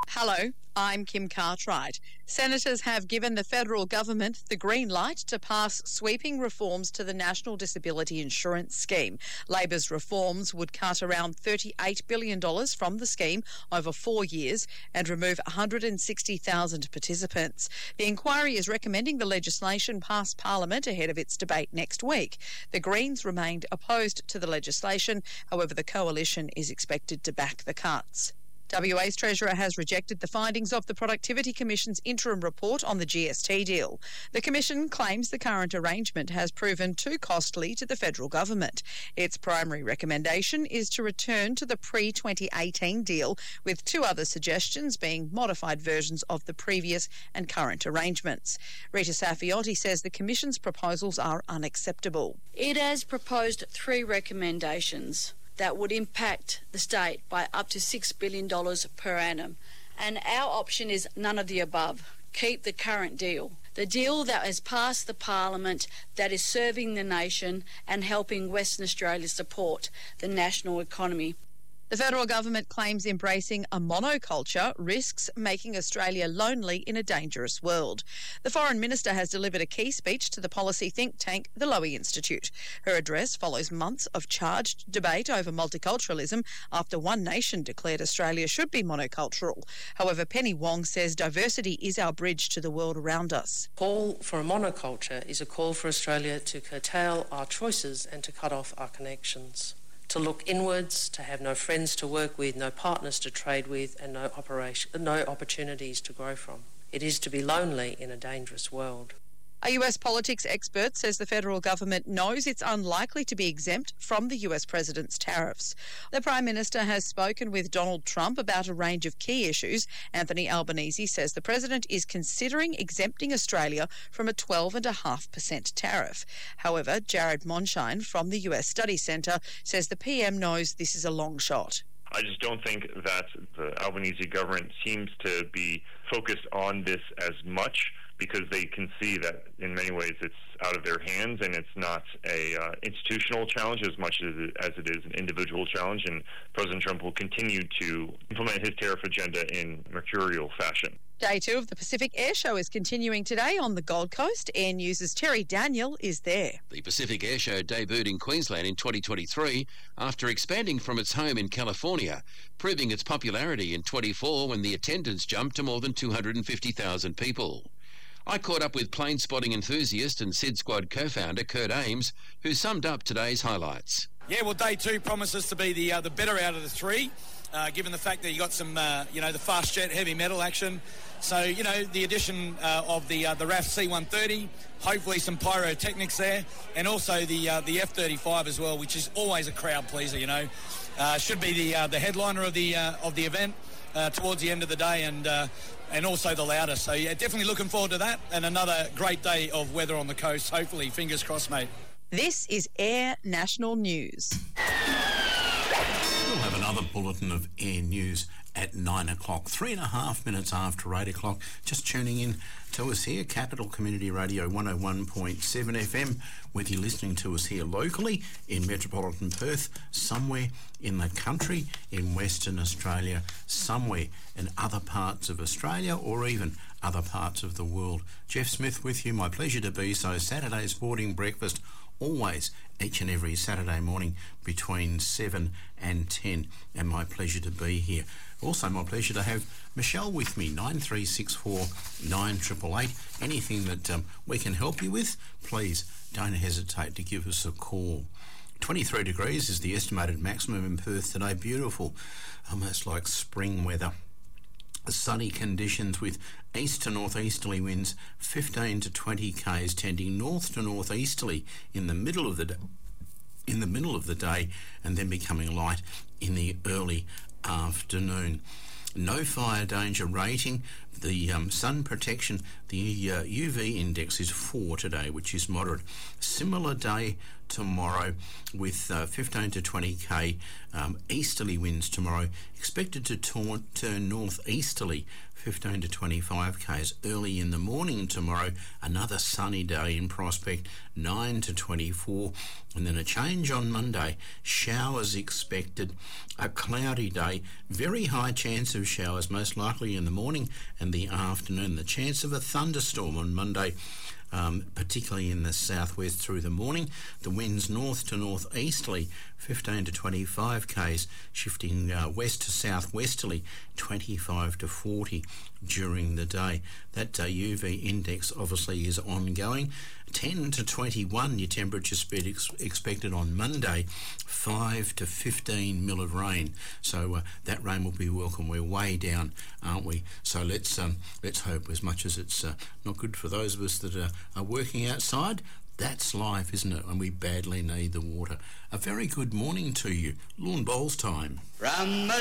Hello, I'm Kim Cartwright. Senators have given the federal government the green light to pass sweeping reforms to the National Disability Insurance Scheme. Labor's reforms would cut around $38 billion from the scheme over 4 years and remove 160,000 participants. The inquiry is recommending the legislation pass Parliament ahead of its debate next week. The Greens remained opposed to the legislation. However, the coalition is expected to back the cuts. WA's Treasurer has rejected the findings of the Productivity Commission's interim report on the GST deal. The Commission claims the current arrangement has proven too costly to the federal government. Its primary recommendation is to return to the pre-2018 deal, with two other suggestions being modified versions of the previous and current arrangements. Rita Saffioti says the Commission's proposals are unacceptable. It has proposed 3 recommendations that would impact the state by up to $6 billion per annum. And our option is none of the above. Keep the current deal. The deal that has passed the Parliament, that is serving the nation and helping Western Australia support the national economy. The federal government claims embracing a monoculture risks making Australia lonely in a dangerous world. The Foreign Minister has delivered a key speech to the policy think tank, the Lowy Institute. Her address follows months of charged debate over multiculturalism after One Nation declared Australia should be monocultural. However, Penny Wong says diversity is our bridge to the world around us. Call for a monoculture is a call for Australia to curtail our choices and to cut off our connections. To look inwards, to have no friends to work with, no partners to trade with, and no opportunities to grow from. It is to be lonely in a dangerous world. A US politics expert says the federal government knows it's unlikely to be exempt from the US president's tariffs. The Prime Minister has spoken with Donald Trump about a range of key issues. Anthony Albanese says the president is considering exempting Australia from a 12.5% tariff. However, Jared Monshine from the US Study Centre says the PM knows this is a long shot. I just don't think that the Albanese government seems to be focused on this as much, because they can see that in many ways it's out of their hands and it's not a institutional challenge as much as it is an individual challenge, and President Trump will continue to implement his tariff agenda in mercurial fashion. Day 2 of the Pacific Air Show is continuing today on the Gold Coast. Air News' Terry Daniel is there. The Pacific Air Show debuted in Queensland in 2023 after expanding from its home in California, proving its popularity in 24 when the attendance jumped to more than 250,000 people. I caught up with plane spotting enthusiast and SID Squad co-founder Kurt Ames, who summed up today's highlights. Yeah, well, day 2 promises to be the better out of the 3, given the fact that you got some, the fast jet heavy metal action. So, the addition of the RAF C-130, hopefully some pyrotechnics there, and also the F-35 as well, which is always a crowd pleaser. Should be the headliner of the event towards the end of the day, and also the loudest. So, yeah, definitely looking forward to that, and another great day of weather on the coast, hopefully. Fingers crossed, mate. This is Air National News. We'll have another bulletin of Air News at 9 o'clock, 3.5 minutes after 8 o'clock. Just tuning in to us here, Capital Community Radio 101.7 FM, whether you're listening to us here locally in metropolitan Perth, somewhere in the country, in Western Australia, somewhere in other parts of Australia, or even other parts of the world. Jeff Smith with you, my pleasure to be so. Saturday Sporting Breakfast, always each and every Saturday morning between 7 and 10, and my pleasure to be here. Also my pleasure to have Michelle with me, 9364 9888. Anything that we can help you with, please don't hesitate to give us a call. 23 degrees is the estimated maximum in Perth today. Beautiful, almost like spring weather. Sunny conditions with east to northeasterly winds 15 to 20 k's, tending north to northeasterly in the middle of the day, and then becoming light in the early afternoon. No fire danger rating. The sun protection, the UV index is 4 today, which is moderate. Similar day tomorrow with 15 to 20k easterly winds tomorrow, expected to turn northeasterly 15 to 25 k's early in the morning tomorrow. Another sunny day in prospect, 9 to 24, and then a change on Monday. Showers expected, a cloudy day, very high chance of showers, most likely in the morning and the afternoon. The chance of a thunderstorm on Monday, particularly in the southwest through the morning. The winds north to northeasterly, 15 to 25 k's, shifting west to southwesterly, 25 to 40 during the day. That UV index obviously is ongoing. 10 to 21 your temperature spread expected on Monday, 5 to 15 mil of rain. So that rain will be welcome. We're way down, aren't we? So let's hope, as much as it's not good for those of us that are working outside, that's life, isn't it? And we badly need the water. A very good morning to you. Lawn Bowls time.